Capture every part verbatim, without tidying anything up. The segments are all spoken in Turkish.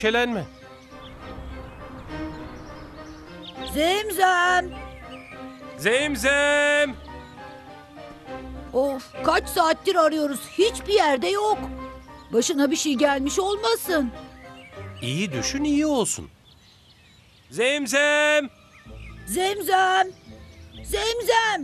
endişelenme. Zemzem. Zemzem! Of, kaç saattir arıyoruz. Hiçbir yerde yok. Başına bir şey gelmiş olmasın. İyi düşün, iyi olsun. Zemzem! Zemzem. Zemzem.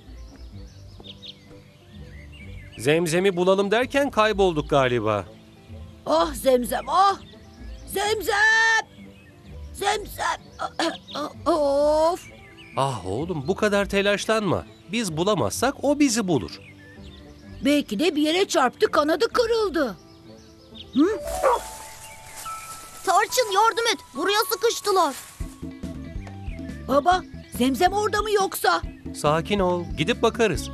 Zemzem'i bulalım derken kaybolduk galiba. Ah Zemzem, ah. Zemzem. Zemzem. Of. Ah oğlum, bu kadar telaşlanma. Biz bulamazsak o bizi bulur. Belki de bir yere çarptı, kanadı kırıldı. Tarçın yardım et. Buraya sıkıştılar. Baba, Zemzem orada mı yoksa? Sakin ol, gidip bakarız.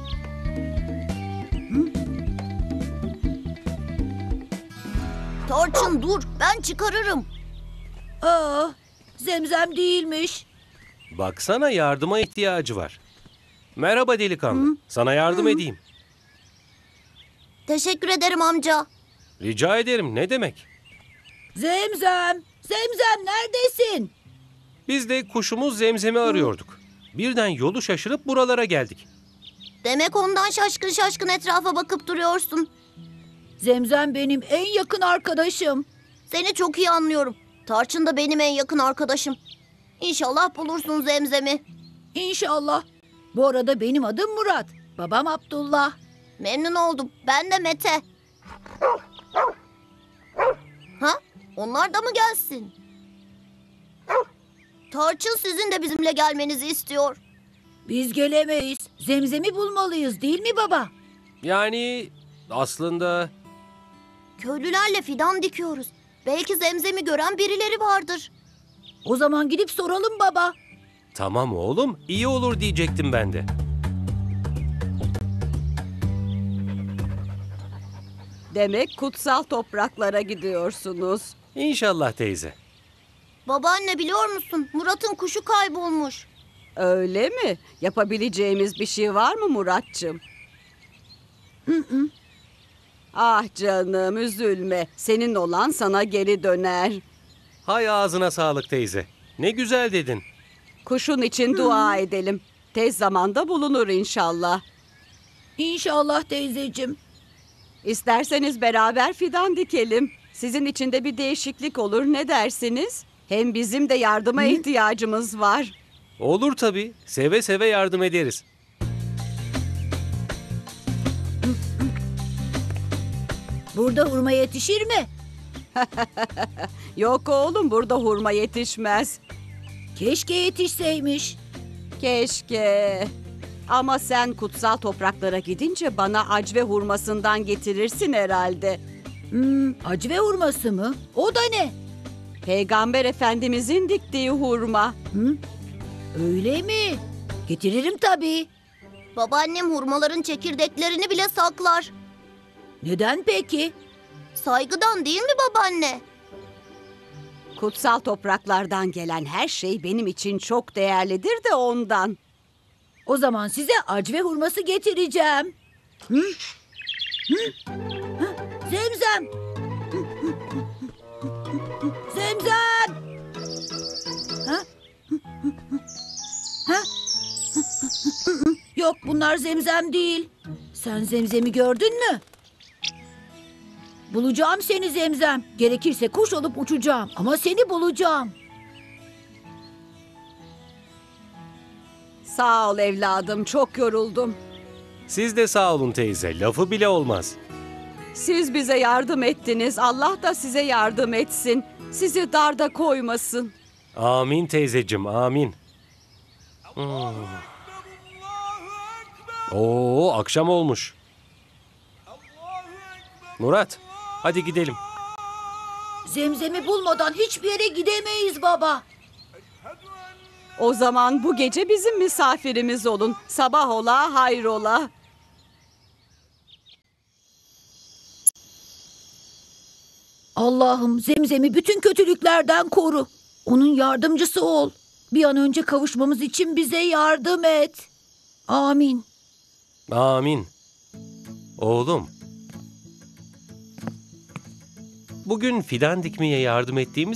Tarçın dur. Ben çıkarırım. Aa, Zemzem değilmiş. Baksana, yardıma ihtiyacı var. Merhaba delikanlı, sana yardım edeyim. Teşekkür ederim amca. Rica ederim, ne demek? Zemzem, Zemzem neredesin? Biz de kuşumuz Zemzem'i arıyorduk. Birden yolu şaşırıp buralara geldik. Demek ondan şaşkın şaşkın etrafa bakıp duruyorsun. Zemzem benim en yakın arkadaşım. Seni çok iyi anlıyorum. Tarçın da benim en yakın arkadaşım. İnşallah bulursun Zemzem'i. İnşallah. Bu arada benim adım Murat. Babam Abdullah. Memnun oldum. Ben de Mete. Ha? Onlar da mı gelsin? Tarçın sizin de bizimle gelmenizi istiyor. Biz gelemeyiz. Zemzem'i bulmalıyız değil mi baba? Yani aslında... Köylülerle fidan dikiyoruz. Belki Zemzem'i gören birileri vardır. O zaman gidip soralım baba. Tamam oğlum, iyi olur diyecektim ben de. Demek kutsal topraklara gidiyorsunuz. İnşallah teyze. Babaanne biliyor musun? Murat'ın kuşu kaybolmuş. Öyle mi? Yapabileceğimiz bir şey var mı Muratcığım? Ah canım, üzülme. Senin olan sana geri döner. Hay ağzına sağlık teyze. Ne güzel dedin. Kuşun için dua edelim. Tez zamanda bulunur inşallah. İnşallah teyzeciğim. İsterseniz beraber fidan dikelim. Sizin için de bir değişiklik olur, ne dersiniz? Hem bizim de yardıma ihtiyacımız var. Olur tabii. Seve seve yardım ederiz. Burada hurma yetişir mi? Yok oğlum, burada hurma yetişmez. Keşke yetişseymiş. Keşke. Ama sen kutsal topraklara gidince bana acve hurmasından getirirsin herhalde. Hmm, acı ve hurması mı? O da ne? Peygamber Efendimizin diktiği hurma. Hı? Öyle mi? Getiririm tabii. Babaannem hurmaların çekirdeklerini bile saklar. Neden peki? Saygıdan değil mi babaanne? Kutsal topraklardan gelen her şey benim için çok değerlidir de ondan. O zaman size acı ve hurması getireceğim. Hı? Hı? Hı? Zemzem! Hı, hı, hı, hı, hı. Zemzem! Ha? Hı, hı, hı. Ha? Hı, hı, hı, hı. Yok, bunlar Zemzem değil. Sen Zemzem'i gördün mü? Bulacağım seni Zemzem. Gerekirse kuş olup uçacağım ama seni bulacağım. Sağ ol evladım, çok yoruldum. Siz de sağ olun teyze. Lafı bile olmaz. Siz bize yardım ettiniz. Allah da size yardım etsin. Sizi darda koymasın. Amin teyzeciğim, amin. Hmm. Oo, akşam olmuş. Murat, hadi gidelim. Zemzem'i bulmadan hiçbir yere gidemeyiz baba. O zaman bu gece bizim misafirimiz olun. Sabah ola, hayrola. Allah'ım Zemzem'i bütün kötülüklerden koru. Onun yardımcısı ol. Bir an önce kavuşmamız için bize yardım et. Amin. Amin. Oğlum, Bugün fidan dikmeye yardım ettiğimiz